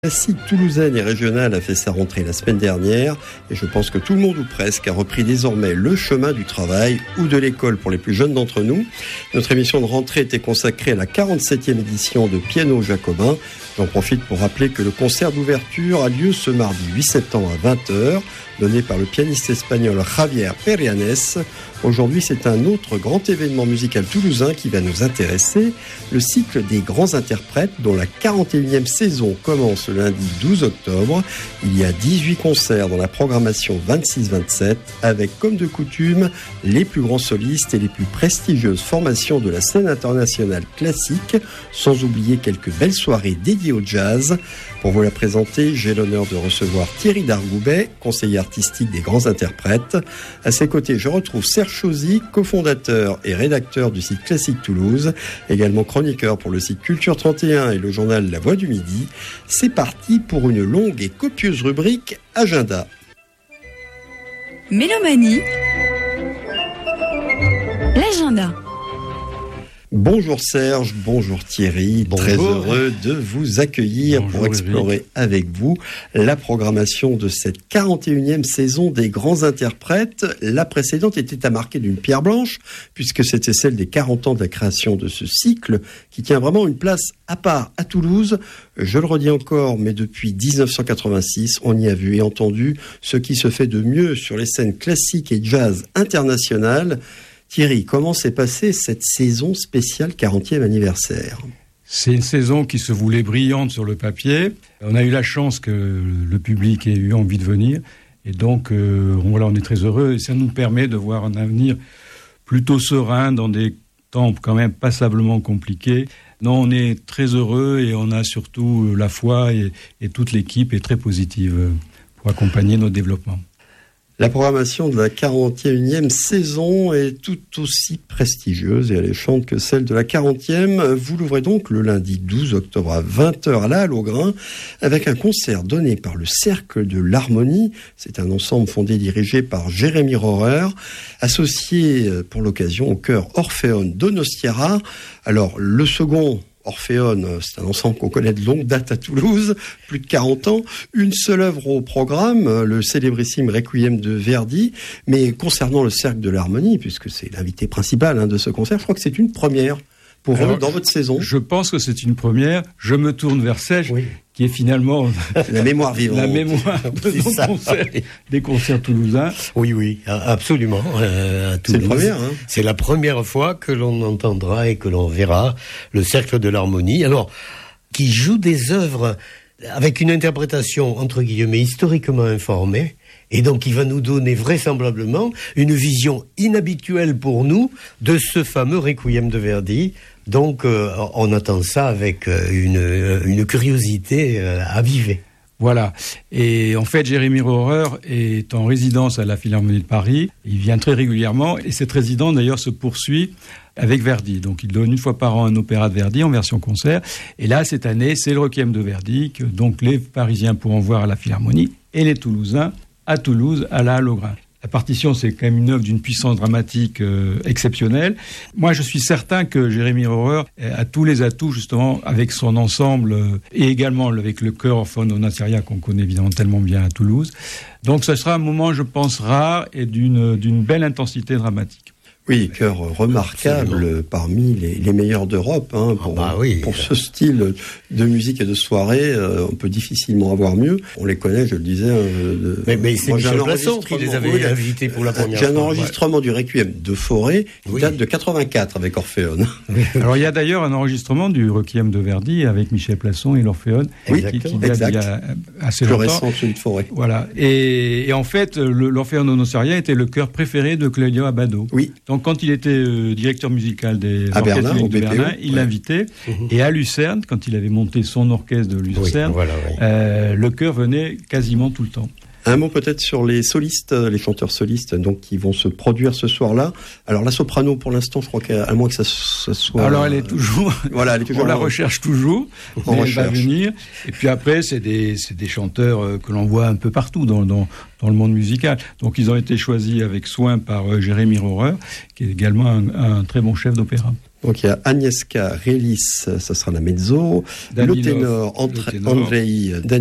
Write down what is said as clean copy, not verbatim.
Classique toulousaine et régionale a fait sa rentrée la semaine dernière et je pense que tout le monde ou presque a repris désormais le chemin du travail ou de l'école pour les plus jeunes d'entre nous. Notre émission de rentrée était consacrée à la 47e édition de Piano Jacobin. J'en profite pour rappeler que le concert d'ouverture a lieu ce mardi 8 septembre à 20h, donné par le pianiste espagnol Javier Perianes. Aujourd'hui, c'est un autre grand événement musical toulousain qui va nous intéresser, le cycle des grands interprètes dont la 41e saison commence le lundi 12 octobre. Il y a 18 concerts dans la programmation 26-27 avec, comme de coutume, les plus grands solistes et les plus prestigieuses formations de la scène internationale classique, sans oublier quelques belles soirées dédiées au jazz. Pour vous la présenter, j'ai l'honneur de recevoir Thierry Dargoubet, conseiller artistique des grands interprètes. À ses côtés, je retrouve Serge Chauzy, cofondateur et rédacteur du site Classique Toulouse, également chroniqueur pour le site Culture 31 et le journal La Voix du Midi. C'est parti pour une longue et copieuse rubrique Agenda. Mélomanie, l'agenda. Bonjour Serge, bonjour Thierry, bonjour. Très heureux de vous accueillir pour explorer avec vous la programmation de cette 41e saison des grands interprètes. La précédente était à marquer d'une pierre blanche, puisque c'était celle des 40 ans de la création de ce cycle, qui tient vraiment une place à part à Toulouse. Je le redis encore, mais depuis 1986, on y a vu et entendu ce qui se fait de mieux sur les scènes classiques et jazz internationales. Thierry, comment s'est passée cette saison spéciale 40e anniversaire ? C'est une saison qui se voulait brillante sur le papier. On a eu la chance que le public ait eu envie de venir. Et donc, on est très heureux. Et ça nous permet de voir un avenir plutôt serein dans des temps quand même passablement compliqués. Non, on est très heureux et on a surtout la foi et toute l'équipe est très positive pour accompagner notre développement. La programmation de la 41e saison est tout aussi prestigieuse et alléchante que celle de la 40e. Vous l'ouvrez donc le lundi 12 octobre à 20h à la Halle au Grain avec un concert donné par le Cercle de l'Harmonie. C'est un ensemble fondé et dirigé par Jérémy Rohrer, associé pour l'occasion au chœur Orphéon Donostiara. Alors, le second Orphéon, c'est un ensemble qu'on connaît de longue date à Toulouse, plus de 40 ans, une seule œuvre au programme, le célébrissime Requiem de Verdi, mais concernant le Cercle de l'Harmonie, puisque c'est l'invité principal de ce concert, je crois que c'est une première pour eux dans votre saison. Je pense que c'est une première, je me tourne vers Serge, qui est finalement la mémoire vivante. La mémoire de concert, des concerts toulousains. Oui, absolument. À Toulouse. C'est la première. C'est la première fois que l'on entendra et que l'on verra le Cercle de l'Harmonie. Alors, qui joue des œuvres avec une interprétation, entre guillemets, historiquement informée. Et donc, il va nous donner vraisemblablement une vision inhabituelle pour nous de ce fameux Requiem de Verdi. Donc, on attend ça avec une curiosité avivée. Voilà. Et en fait, Jérémy Rohrer est en résidence à la Philharmonie de Paris. Il vient très régulièrement et cette résidence, d'ailleurs, se poursuit avec Verdi. Donc, il donne une fois par an un opéra de Verdi en version concert. Et là, cette année, c'est le Requiem de Verdi que donc les Parisiens pourront voir à la Philharmonie et les Toulousains à Toulouse, à la Halle au Grain. La partition, c'est quand même une œuvre d'une puissance dramatique exceptionnelle. Moi, je suis certain que Jérémy Rohrer a tous les atouts, justement, avec son ensemble et également avec le chœur Orphéon Donostiara qu'on connaît évidemment tellement bien à Toulouse. Donc, ce sera un moment, je pense, rare et d'une belle intensité dramatique. Oui, chœur remarquable parmi les meilleurs d'Europe. Pour ce style de musique et de soirée, on peut difficilement avoir mieux. On les connaît, je le disais. Mais c'est Michel Plasson qui les avait invités pour la première fois. J'ai un enregistrement du Requiem de Forêt qui date de 84 avec Orphéon. Alors il y a d'ailleurs un enregistrement du Requiem de Verdi avec Michel Plasson et l'Orphéon qui date il y a assez longtemps. Plus récent, celui de Forêt. Voilà. Et en fait, l'Orphéon Donostiara était le chœur préféré de Claudio Abbado. Oui. Donc quand il était directeur musical des orchestres de Berlin, il l'invitait. Et à Lucerne, quand il avait monté son orchestre de Lucerne, le chœur venait quasiment tout le temps. Un mot peut-être sur les solistes, les chanteurs solistes, donc qui vont se produire ce soir-là. Alors la soprano, pour l'instant, je crois qu'à moins que ça soit. Alors elle est toujours. Voilà, elle est toujours. On la recherche toujours. Elle va venir. Et puis après, c'est des chanteurs que l'on voit un peu partout dans le monde musical. Donc ils ont été choisis avec soin par Jérémy Rohrer, qui est également un très bon chef d'opéra. Donc il y a Agnieszka Relis, ça sera la mezzo, Danilov, le ténor Andrei